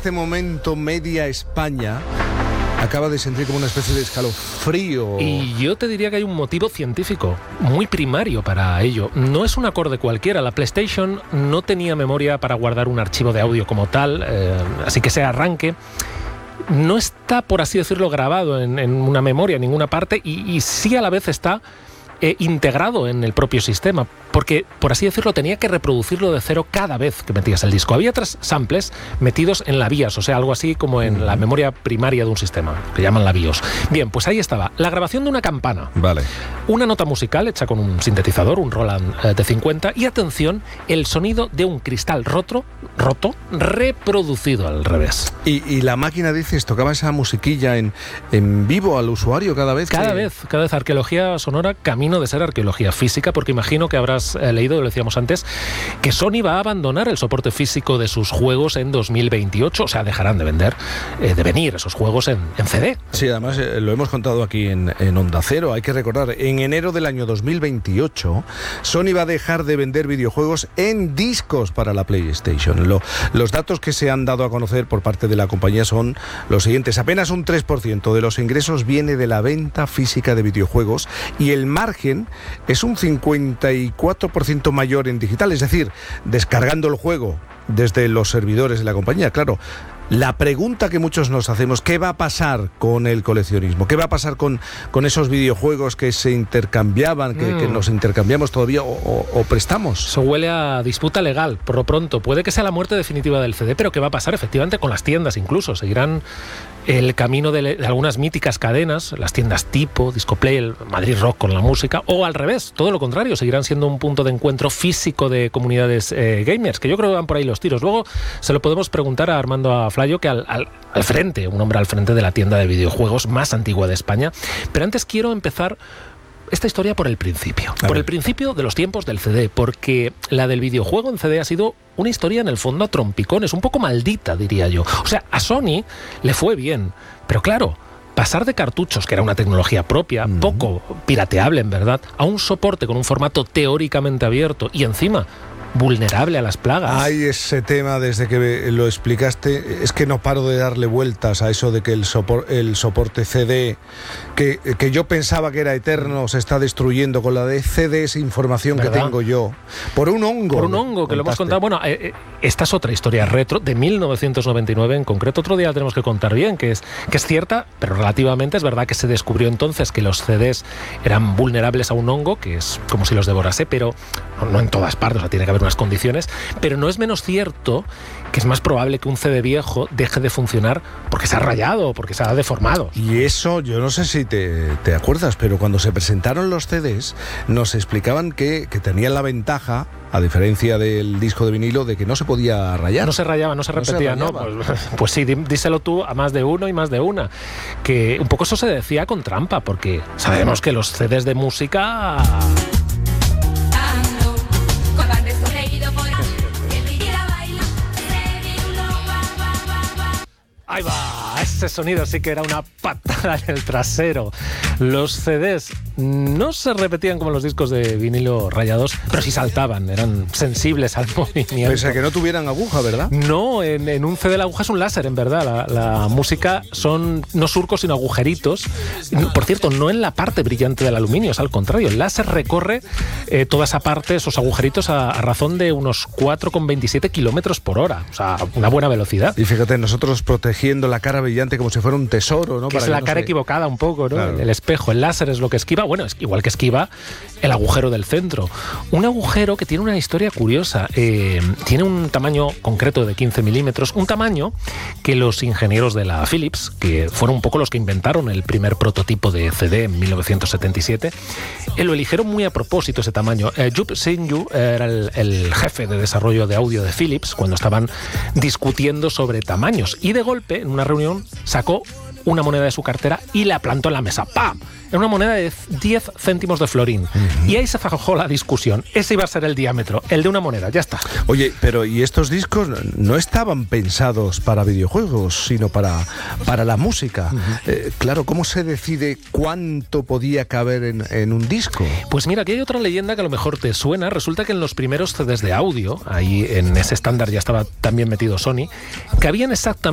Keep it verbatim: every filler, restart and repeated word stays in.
este momento media España acaba de sentir como una especie de escalofrío. Y yo te diría que hay un motivo científico muy primario para ello. No es un acorde cualquiera. La PlayStation no tenía memoria para guardar un archivo de audio como tal, eh, así que ese arranque no está, por así decirlo, grabado en, en una memoria en ninguna parte y, y sí a la vez está eh, integrado en el propio sistema, porque, por así decirlo, tenía que reproducirlo de cero cada vez que metías el disco. Había tres samples metidos en la BIOS, o sea, algo así como en la memoria primaria de un sistema, que llaman la BIOS. Bien, pues ahí estaba la grabación de una campana, vale, una nota musical hecha con un sintetizador, un Roland eh, de cincuenta, y atención, el sonido de un cristal roto, roto reproducido al revés. Y, y la máquina, dices, tocaba esa musiquilla en, en vivo al usuario cada vez. Cada que... vez, cada vez arqueología sonora, camino de ser arqueología física, porque imagino que habrás eh, leído, lo decíamos antes, que Sony va a abandonar el soporte físico de sus juegos en dos mil veintiocho, o sea, dejarán de vender, eh, de venir esos juegos en, en C D. Sí, además eh, lo hemos contado aquí en, en Onda Cero. Hay que recordar, en enero del año dos mil veintiocho, Sony va a dejar de vender videojuegos en discos para la PlayStation. Lo, los datos que se han dado a conocer por parte de la compañía son los siguientes. Apenas un tres por ciento de los ingresos viene de la venta física de videojuegos y el margen es un cincuenta y cuatro por ciento mayor en digital, es decir, descargando el juego desde los servidores de la compañía. Claro, la pregunta que muchos nos hacemos, ¿qué va a pasar con el coleccionismo? ¿Qué va a pasar con, con esos videojuegos que se intercambiaban, que, mm. que nos intercambiamos todavía o, o, o prestamos? Eso huele a disputa legal, por lo pronto. Puede que sea la muerte definitiva del C D, pero ¿qué va a pasar efectivamente con las tiendas incluso? Seguirán el camino de, de algunas míticas cadenas, las tiendas tipo, Discoplay, el Madrid Rock con la música, o al revés, todo lo contrario, seguirán siendo un punto de encuentro físico de comunidades eh, gamers, que yo creo que van por ahí los tiros. Luego se lo podemos preguntar a Armando Aflayo, que al, al, al frente, un hombre al frente de la tienda de videojuegos más antigua de España. Pero antes quiero empezar esta historia por el principio, por el principio de los tiempos del C D, porque la del videojuego en C D ha sido una historia en el fondo a trompicones, un poco maldita, diría yo. O sea, a Sony le fue bien, pero claro, pasar de cartuchos, que era una tecnología propia, mm. poco pirateable en verdad, a un soporte con un formato teóricamente abierto y encima vulnerable a las plagas. Hay ese tema, desde que lo explicaste, es que no paro de darle vueltas a eso de que el, sopor, el soporte C D, que, que yo pensaba que era eterno, se está destruyendo con la de C D, esa información ¿verdad? Que tengo yo, por un hongo. Por un hongo, que contaste. Lo hemos contado. Bueno, eh, esta es otra historia retro, de mil novecientos noventa y nueve en concreto, otro día la tenemos que contar bien, que es, que es cierta, pero relativamente es verdad que se descubrió entonces que los C Ds eran vulnerables a un hongo, que es como si los devorase, pero no, no en todas partes, o sea, tiene que haber unas condiciones, pero no es menos cierto que es más probable que un C D viejo deje de funcionar porque se ha rayado o porque se ha deformado. Y eso, yo no sé si te, te acuerdas, pero cuando se presentaron los C Ds nos explicaban que, que tenían la ventaja, a diferencia del disco de vinilo, de que no se podía rayar. No se rayaba, no se repetía, ¿no? ¿no? Pues, pues sí, díselo tú a más de uno y más de una. Que un poco eso se decía con trampa, porque sabemos que los C Ds de música... Ahí va, ese sonido sí que era una patada en el trasero. Los C Ds no se repetían como los discos de vinilo rayados, pero sí saltaban, eran sensibles al movimiento. Pese a que no tuvieran aguja, ¿verdad? No, en, en un C D la aguja es un láser, en verdad. La, la música son no surcos, sino agujeritos. Por cierto, no en la parte brillante del aluminio, es al contrario. El láser recorre eh, toda esa parte, esos agujeritos, a, a razón de unos cuatro coma veintisiete kilómetros por hora. O sea, una buena velocidad. Y fíjate, nosotros protegiendo la cara brillante como si fuera un tesoro, ¿no? Que Para es la no cara se... equivocada un poco, ¿no? Claro. El espejo, el láser es lo que esquiva, bueno, es igual que esquiva el agujero del centro. Un agujero que tiene una historia curiosa. Eh, tiene un tamaño concreto de quince milímetros, un tamaño que los ingenieros de la Philips, que fueron un poco los que inventaron el primer prototipo de C D en mil novecientos setenta y siete, eh, lo eligieron muy a propósito ese tamaño. Eh, Jupp Singh era el, el jefe de desarrollo de audio de Philips cuando estaban discutiendo sobre tamaños y de golpe, en una reunión, sacó una moneda de su cartera y la plantó en la mesa. ¡Pam! Era una moneda de diez céntimos de florín. Uh-huh. Y ahí se fajó la discusión. Ese iba a ser el diámetro, el de una moneda, ya está. Oye, pero ¿y estos discos no estaban pensados para videojuegos, sino para, para la música? Uh-huh. Eh, claro, ¿cómo se decide cuánto podía caber en, en un disco? Pues mira, aquí hay otra leyenda que a lo mejor te suena. Resulta que en los primeros C Ds de audio, ahí en ese estándar ya estaba también metido Sony, cabían exactamente